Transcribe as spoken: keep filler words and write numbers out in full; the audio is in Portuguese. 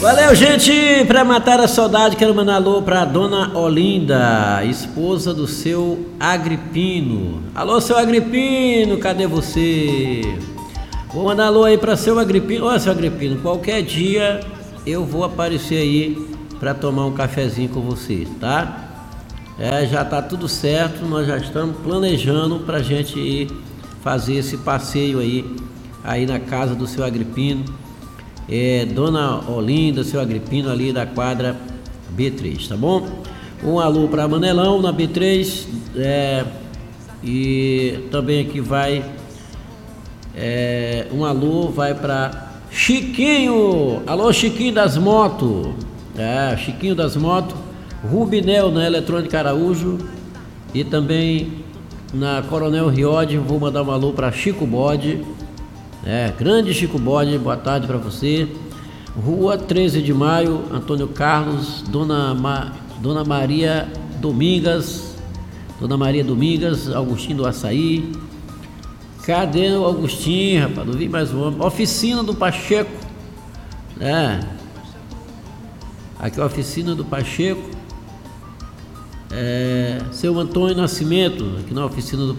Valeu, gente! Pra matar a saudade, quero mandar alô pra Dona Olinda, esposa do seu Agripino. Alô, seu Agripino, cadê você? Vou mandar alô aí pra seu Agripino. Ô, seu Agripino, qualquer dia eu vou aparecer aí pra tomar um cafezinho com você, tá? É, já tá tudo certo, nós já estamos planejando pra gente ir fazer esse passeio aí, aí na casa do seu Agripino. É, Dona Olinda, seu Agripino ali da quadra B três, tá bom? Um alô para Manelão na B três, é, e também aqui vai é, um alô vai para Chiquinho, alô Chiquinho das motos, é, Chiquinho das motos, Rubinel na Eletrônica Araújo e também na Coronel Riode. Vou mandar um alô para Chico Bode. É, grande Chico Bode, boa tarde para você. Rua treze de maio, Antônio Carlos, Dona, Ma, Dona Maria Domingas, Dona Maria Domingas, Augustinho do Açaí. Cadê o Augustinho, rapaz? Não vi mais um homem. Oficina do Pacheco. É. Aqui é a oficina do Pacheco. É, seu Antônio Nascimento, aqui na oficina do